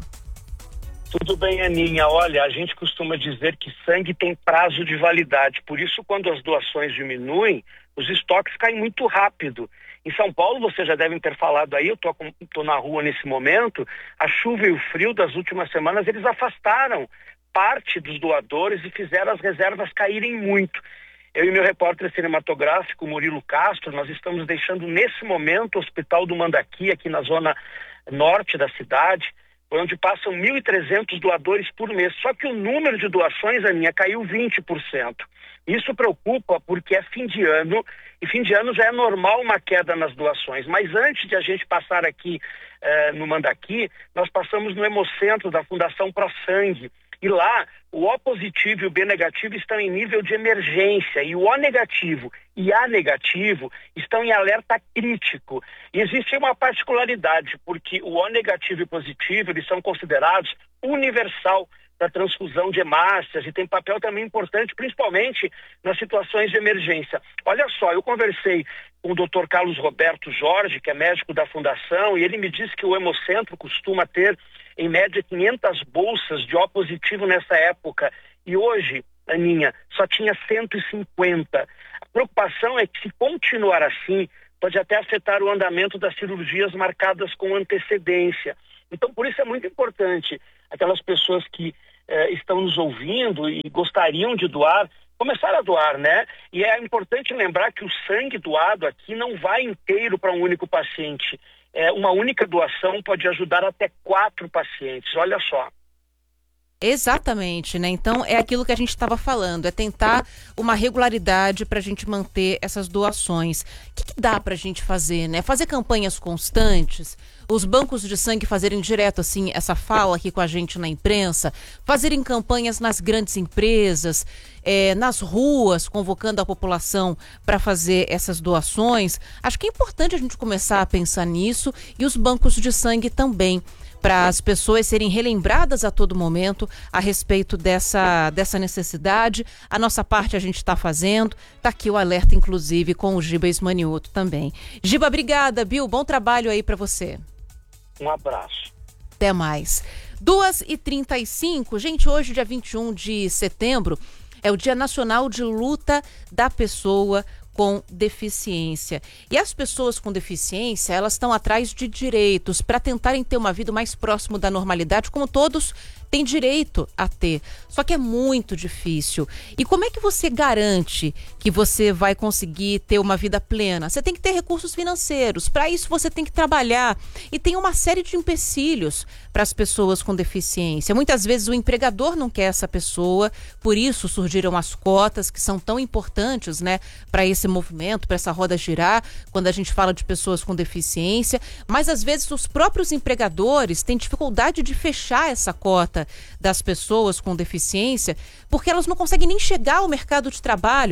Tudo bem, Aninha. Olha, a gente costuma dizer que sangue tem prazo de validade, por isso quando as doações diminuem, os estoques caem muito rápido. Em São Paulo, vocês já devem ter falado aí, eu tô, tô na rua nesse momento, a chuva e o frio das últimas semanas, eles afastaram parte dos doadores e fizeram as reservas caírem muito. Eu e meu repórter cinematográfico, Murilo Castro, nós estamos deixando nesse momento o Hospital do Mandaqui, aqui na zona norte da cidade, onde passam mil e trezentos doadores por mês. Só que o número de doações, Aninha, caiu vinte por cento. Isso preocupa porque é fim de ano, e fim de ano já é normal uma queda nas doações. Mas antes de a gente passar aqui eh, no Mandaqui, nós passamos no Hemocentro da Fundação Pro Sangue. E lá, o O positivo e o B negativo estão em nível de emergência, e o O negativo e A negativo estão em alerta crítico. E existe uma particularidade, porque o O negativo e positivo, eles são considerados universal da transfusão de hemácias e tem papel também importante, principalmente nas situações de emergência. Olha só, eu conversei com o doutor Carlos Roberto Jorge, que é médico da Fundação, e ele me disse que o Hemocentro costuma ter, em média, quinhentas bolsas de O positivo nessa época. E hoje, Aninha, só tinha cento e cinquenta. A preocupação é que, se continuar assim, pode até afetar o andamento das cirurgias marcadas com antecedência. Então, por isso é muito importante aquelas pessoas que eh, estão nos ouvindo e gostariam de doar, começar a doar, né? E é importante lembrar que o sangue doado aqui não vai inteiro para um único paciente. É, uma única doação pode ajudar até quatro pacientes, olha só. Exatamente, né? Então é aquilo que a gente estava falando, é tentar uma regularidade para a gente manter essas doações. O que, que dá para a gente fazer, né? Fazer campanhas constantes, os bancos de sangue fazerem direto assim essa fala aqui com a gente na imprensa, fazerem campanhas nas grandes empresas, é, nas ruas, convocando a população para fazer essas doações. Acho que é importante a gente começar a pensar nisso, e os bancos de sangue também, para as pessoas serem relembradas a todo momento a respeito dessa, dessa necessidade. A nossa parte a gente está fazendo, está aqui o alerta, inclusive, com o Giba Ismanioto também. Giba, obrigada, Bill, bom trabalho aí para você. Um abraço. Até mais. duas e trinta e cinco, gente, hoje, dia vinte e um de setembro, é o Dia Nacional de Luta da Pessoa com Deficiência. E as pessoas com deficiência, elas estão atrás de direitos para tentarem ter uma vida mais próximo da normalidade, como todos têm direito a ter. Só que é muito difícil. E como é que você garante que você vai conseguir ter uma vida plena? Você tem que ter recursos financeiros. Para isso você tem que trabalhar. E tem uma série de empecilhos para as pessoas com deficiência. Muitas vezes o empregador não quer essa pessoa, por isso surgiram as cotas, que são tão importantes, né, para esse movimento, para essa roda girar, quando a gente fala de pessoas com deficiência. Mas às vezes os próprios empregadores têm dificuldade de fechar essa cota das pessoas com deficiência, porque elas não conseguem nem chegar ao mercado de trabalho.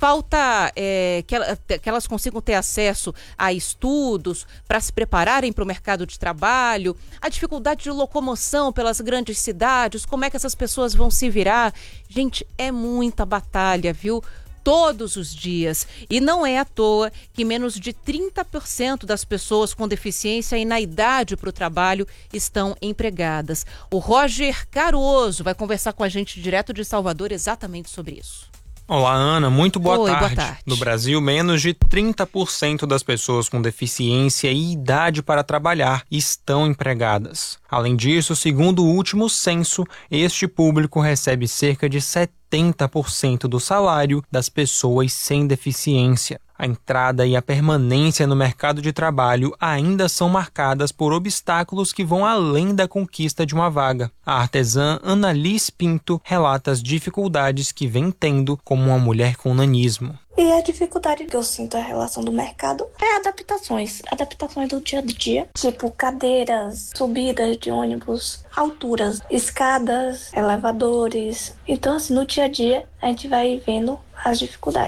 Falta é, que, ela, que elas consigam ter acesso a estudos para se prepararem para o mercado de trabalho, a dificuldade de locomoção pelas grandes cidades, como é que essas pessoas vão se virar. Gente, é muita batalha, viu? Todos os dias. E não é à toa que menos de trinta por cento das pessoas com deficiência e na idade para o trabalho estão empregadas. O Roger Caruso vai conversar com a gente direto de Salvador exatamente sobre isso. Olá, Ana, muito boa, Oi, tarde. boa tarde. No Brasil, menos de trinta por cento das pessoas com deficiência e idade para trabalhar estão empregadas. Além disso, segundo o último censo, este público recebe cerca de setenta por cento do salário das pessoas sem deficiência. A entrada e a permanência no mercado de trabalho ainda são marcadas por obstáculos que vão além da conquista de uma vaga. A artesã Annalise Pinto relata as dificuldades que vem tendo como uma mulher com nanismo. E a dificuldade que eu sinto na relação do mercado é adaptações. Adaptações do dia a dia. Tipo cadeiras, subidas de ônibus, alturas, escadas, elevadores. Então, assim, no dia a dia, a gente vai vendo as dificuldades.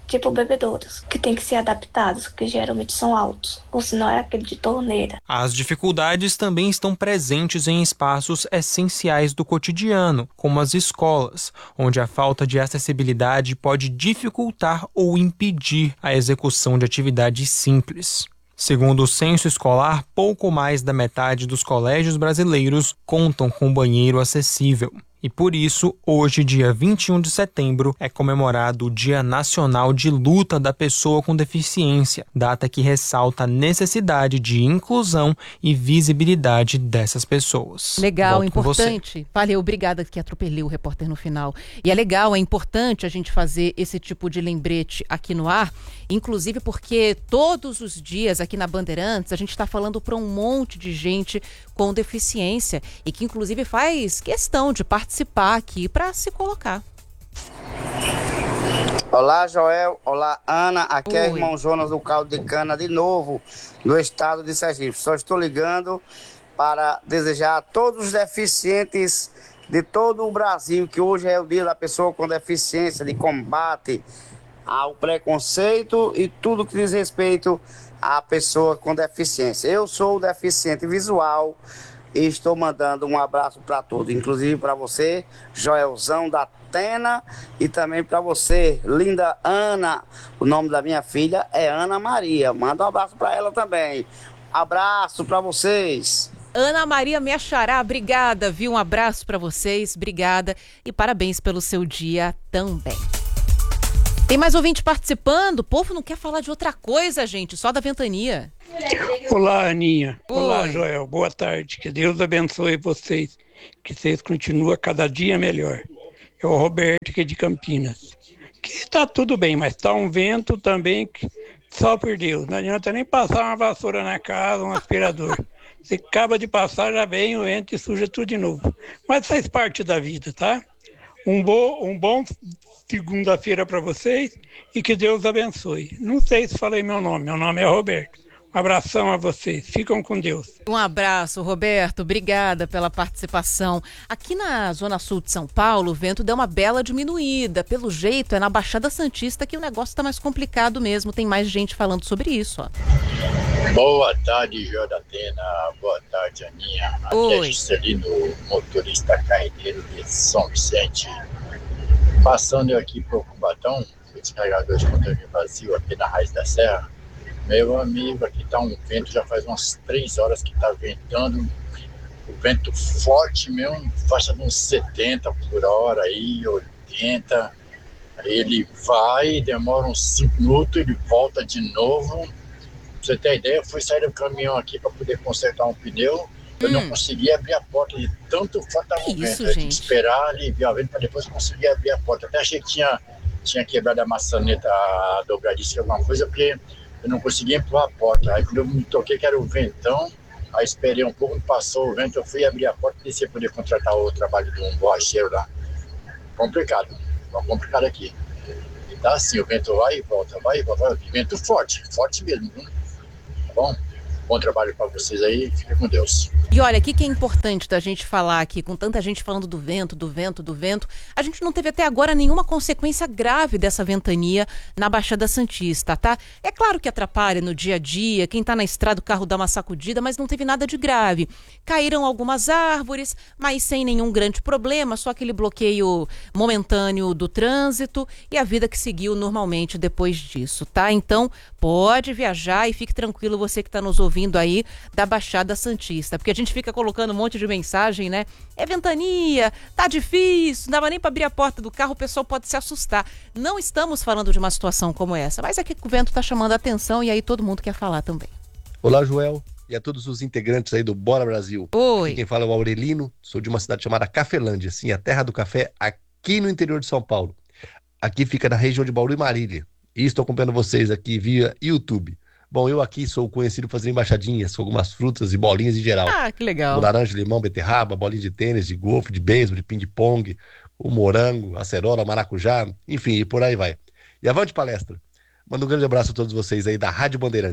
tipo bebedouros, que tem que ser adaptados, que geralmente são altos, ou senão é aquele de torneira. As dificuldades também estão presentes em espaços essenciais do cotidiano, como as escolas, onde a falta de acessibilidade pode dificultar ou impedir a execução de atividades simples. Segundo o censo escolar, pouco mais da metade dos colégios brasileiros contam com banheiro acessível. E por isso, hoje, dia vinte e um de setembro, é comemorado o Dia Nacional de Luta da Pessoa com Deficiência, data que ressalta a necessidade de inclusão e visibilidade dessas pessoas. Legal, Volto importante. Valeu, obrigada que atropelei o repórter no final. E é legal, é importante a gente fazer esse tipo de lembrete aqui no ar, inclusive porque todos os dias aqui na Bandeirantes a gente está falando para um monte de gente com deficiência e que inclusive faz questão de participar aqui para se colocar. Olá, Joel. Olá, Ana. Aqui Oi. é o irmão Jonas do Caldo de Cana, de novo, do estado de Sergipe. Só estou ligando para desejar a todos os deficientes de todo o Brasil, que hoje é o dia da pessoa com deficiência, de combate ao preconceito e tudo que diz respeito à pessoa com deficiência. Eu sou deficiente visual e estou mandando um abraço para todos, inclusive para você, Joelzão da Atena, e também para você, linda Ana. O nome da minha filha é Ana Maria. Manda um abraço para ela também. Abraço para vocês. Ana Maria me achará, obrigada, viu? Um abraço para vocês, obrigada e parabéns pelo seu dia também. Tem mais ouvinte participando? O povo não quer falar de outra coisa, gente, só da ventania. Olá, Aninha. Oi. Olá, Joel. Boa tarde. Que Deus abençoe vocês. Que vocês continuem cada dia melhor. É o Roberto aqui de Campinas. Que está tudo bem, mas está um vento também que só por Deus. Não adianta nem passar uma vassoura na casa, um aspirador. Você acaba de passar, já vem o vento e suja tudo de novo. Mas faz parte da vida, tá? Um, bo, um bom segunda-feira para vocês e que Deus abençoe. Não sei se falei meu nome, meu nome é Roberto. Um abração a vocês, ficam com Deus. Um abraço, Roberto, obrigada pela participação. Aqui na Zona Sul de São Paulo, o vento deu uma bela diminuída. Pelo jeito, é na Baixada Santista que o negócio está mais complicado mesmo. Tem mais gente falando sobre isso, ó. Boa tarde, Joel da Atena. Boa tarde, Aninha. Aqui Oi. é Juscelino, motorista carreteiro de São Vicente. Passando eu aqui por Cubatão, descarregador de conteúdo vazio aqui na Raiz da Serra. Meu amigo, aqui tá um vento, já faz umas três horas que tá ventando. O vento forte mesmo, faixa de uns setenta por hora aí, oitenta. Aí ele vai, demora uns cinco minutos, ele volta de novo. Pra você ter ideia, eu fui sair do caminhão aqui para poder consertar um pneu. Eu hum. não conseguia abrir a porta de tanto forte tava o vento. Eu tinha que esperar aliviar o vento para depois conseguir abrir a porta. Até achei que tinha, tinha quebrado a maçaneta, a dobradiça, alguma coisa, porque eu não conseguia empurrar a porta. Aí quando eu me toquei que era o ventão, aí esperei um pouco, passou o vento, eu fui abrir a porta e desci para poder contratar o trabalho de um borracheiro lá. Complicado, é complicado aqui. E tá assim, o vento vai e volta, vai e volta. Vento forte, forte mesmo, viu? Tá bom? Bom trabalho para vocês aí, fica com Deus. E olha, o que, que é importante da gente falar aqui, com tanta gente falando do vento, do vento, do vento, a gente não teve até agora nenhuma consequência grave dessa ventania na Baixada Santista, tá? É claro que atrapalha no dia a dia, quem tá na estrada o carro dá uma sacudida, mas não teve nada de grave. Caíram algumas árvores, mas sem nenhum grande problema, só aquele bloqueio momentâneo do trânsito e a vida que seguiu normalmente depois disso, tá? Então, pode viajar e fique tranquilo você que tá nos ouvindo aí da Baixada Santista, porque a gente fica colocando um monte de mensagem, né? É ventania, tá difícil, não dava nem para abrir a porta do carro, o pessoal pode se assustar. Não estamos falando de uma situação como essa, mas é que o vento tá chamando a atenção e aí todo mundo quer falar também. Olá, Joel, e a todos os integrantes aí do Bora Brasil. Oi. Aqui quem fala é o Aurelino, sou de uma cidade chamada Cafelândia, sim, a terra do café aqui no interior de São Paulo. Aqui fica na região de Bauru e Marília. E estou acompanhando vocês aqui via YouTube. Bom, eu aqui sou conhecido por fazer embaixadinhas com algumas frutas e bolinhas em geral. Ah, que legal. O laranja, limão, beterraba, bolinha de tênis, de golfe, de beisebol, de ping-pong, o morango, acerola, maracujá, enfim, e por aí vai. E avante palestra. Manda um grande abraço a todos vocês aí da Rádio Bandeirantes.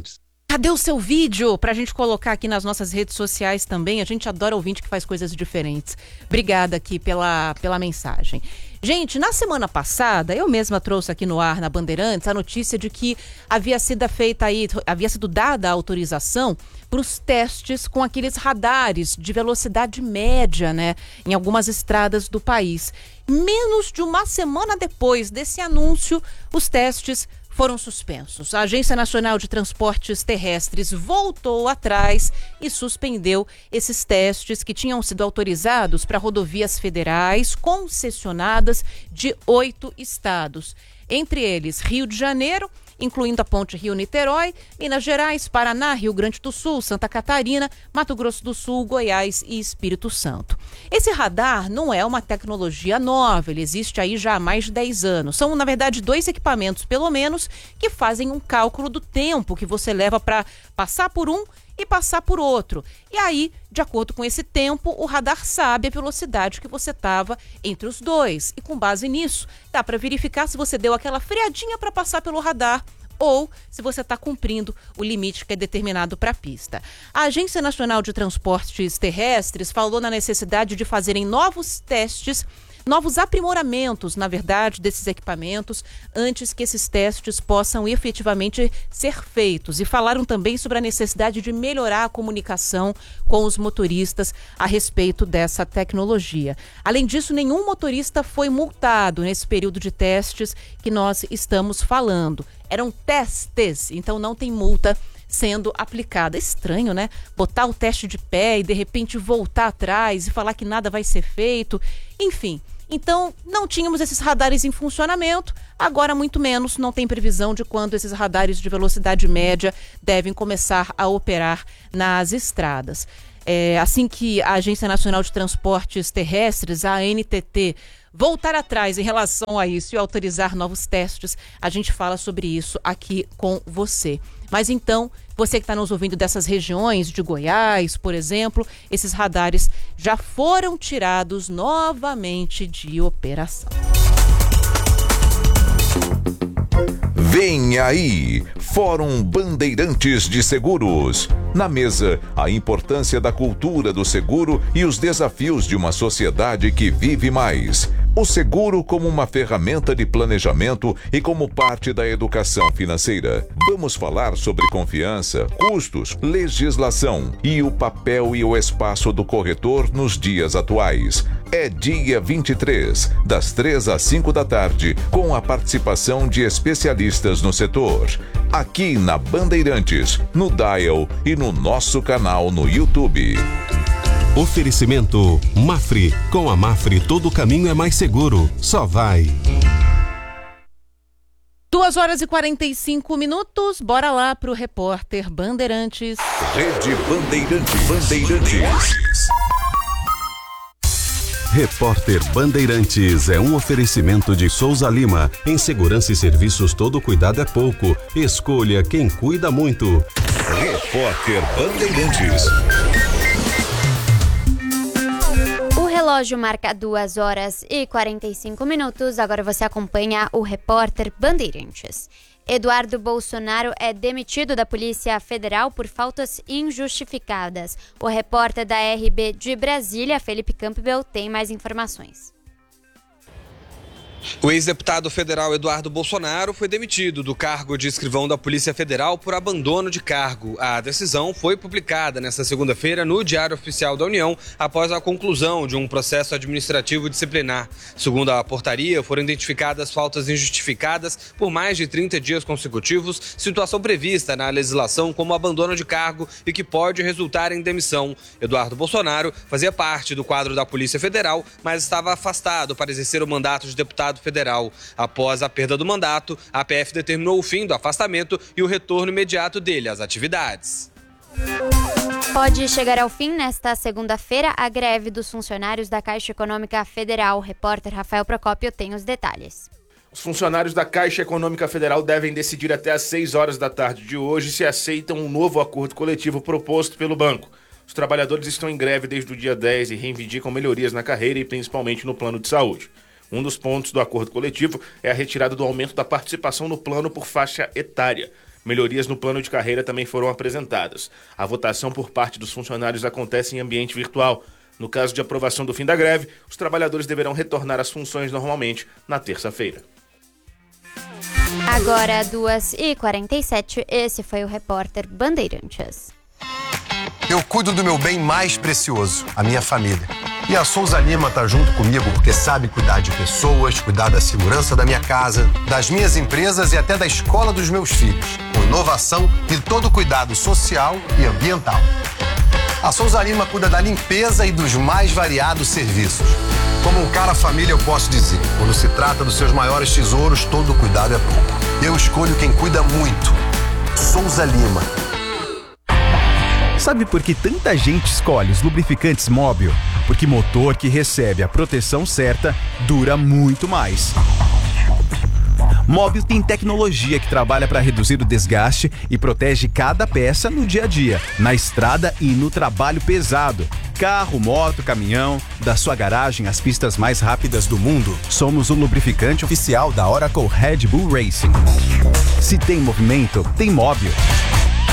Cadê o seu vídeo pra gente colocar aqui nas nossas redes sociais também? A gente adora ouvinte que faz coisas diferentes. Obrigada aqui pela, pela mensagem. Gente, na semana passada, eu mesma trouxe aqui no ar, na Bandeirantes, a notícia de que havia sido feita aí, havia sido dada a autorização para os testes com aqueles radares de velocidade média, né, em algumas estradas do país. Menos de uma semana depois desse anúncio, os testes foram suspensos. A Agência Nacional de Transportes Terrestres voltou atrás e suspendeu esses testes que tinham sido autorizados para rodovias federais concessionadas de oito estados. Entre eles, Rio de Janeiro, incluindo a Ponte Rio-Niterói, Minas Gerais, Paraná, Rio Grande do Sul, Santa Catarina, Mato Grosso do Sul, Goiás e Espírito Santo. Esse radar não é uma tecnologia nova, ele existe aí já há mais de dez anos. São, na verdade, dois equipamentos, pelo menos, que fazem um cálculo do tempo que você leva para passar por um e passar por outro. E aí, de acordo com esse tempo, o radar sabe a velocidade que você estava entre os dois. E com base nisso, dá para verificar se você deu aquela freadinha para passar pelo radar ou se você está cumprindo o limite que é determinado para a pista. A Agência Nacional de Transportes Terrestres falou na necessidade de fazerem novos testes, novos aprimoramentos, na verdade, desses equipamentos, antes que esses testes possam efetivamente ser feitos. E falaram também sobre a necessidade de melhorar a comunicação com os motoristas a respeito dessa tecnologia. Além disso, nenhum motorista foi multado nesse período de testes que nós estamos falando. Eram testes, então não tem multa sendo aplicada. Estranho, né? Botar o teste de pé e de repente voltar atrás e falar que nada vai ser feito. Enfim, então não tínhamos esses radares em funcionamento, agora muito menos, não tem previsão de quando esses radares de velocidade média devem começar a operar nas estradas. É, assim que a Agência Nacional de Transportes Terrestres, a A N T T, voltar atrás em relação a isso e autorizar novos testes, a gente fala sobre isso aqui com você. Mas então, você que está nos ouvindo dessas regiões de Goiás, por exemplo, esses radares já foram tirados novamente de operação. Vem aí, Fórum Bandeirantes de Seguros. Na mesa, a importância da cultura do seguro e os desafios de uma sociedade que vive mais. O seguro como uma ferramenta de planejamento e como parte da educação financeira. Vamos falar sobre confiança, custos, legislação e o papel e o espaço do corretor nos dias atuais. É dia vinte e três, das três às cinco da tarde, com a participação de especialistas no setor. Aqui na Bandeirantes, no Dial e no nosso canal no YouTube. Oferecimento Mafre. Com a Mafre todo caminho é mais seguro. Só vai. duas horas e quarenta e cinco minutos. Bora lá pro repórter Bandeirantes. Rede Bandeirantes. Bandeirantes. Repórter Bandeirantes é um oferecimento de Souza Lima. Em segurança e serviços todo cuidado é pouco. Escolha quem cuida muito. Repórter Bandeirantes. O relógio marca duas horas e quarenta e cinco minutos. Agora você acompanha o repórter Bandeirantes. Eduardo Bolsonaro é demitido da Polícia Federal por faltas injustificadas. O repórter da R B de Brasília, Felipe Campbell, tem mais informações. O ex-deputado federal Eduardo Bolsonaro foi demitido do cargo de escrivão da Polícia Federal por abandono de cargo. A decisão foi publicada nesta segunda-feira no Diário Oficial da União, após a conclusão de um processo administrativo disciplinar. Segundo a portaria, foram identificadas faltas injustificadas por mais de trinta dias consecutivos, situação prevista na legislação como abandono de cargo e que pode resultar em demissão. Eduardo Bolsonaro fazia parte do quadro da Polícia Federal, mas estava afastado para exercer o mandato de deputado federal. Após a perda do mandato, a P F determinou o fim do afastamento e o retorno imediato dele às atividades. Pode chegar ao fim nesta segunda-feira a greve dos funcionários da Caixa Econômica Federal. O repórter Rafael Procópio tem os detalhes. Os funcionários da Caixa Econômica Federal devem decidir até às seis horas da tarde de hoje se aceitam um novo acordo coletivo proposto pelo banco. Os trabalhadores estão em greve desde o dia dez e reivindicam melhorias na carreira e principalmente no plano de saúde. Um dos pontos do acordo coletivo é a retirada do aumento da participação no plano por faixa etária. Melhorias no plano de carreira também foram apresentadas. A votação por parte dos funcionários acontece em ambiente virtual. No caso de aprovação do fim da greve, os trabalhadores deverão retornar às funções normalmente na terça-feira. Agora, duas e quarenta e sete, esse foi o repórter Bandeirantes. Eu cuido do meu bem mais precioso, a minha família. E a Souza Lima tá junto comigo porque sabe cuidar de pessoas, cuidar da segurança da minha casa, das minhas empresas e até da escola dos meus filhos, com inovação e todo cuidado social e ambiental. A Souza Lima cuida da limpeza e dos mais variados serviços. Como um cara família, eu posso dizer, quando se trata dos seus maiores tesouros, todo cuidado é pouco. Eu escolho quem cuida muito. Souza Lima. Sabe por que tanta gente escolhe os lubrificantes Móbil? Porque motor que recebe a proteção certa dura muito mais. Móbil tem tecnologia que trabalha para reduzir o desgaste e protege cada peça no dia a dia, na estrada e no trabalho pesado. Carro, moto, caminhão, da sua garagem às pistas mais rápidas do mundo, somos o lubrificante oficial da Oracle Red Bull Racing. Se tem movimento, tem Móbil.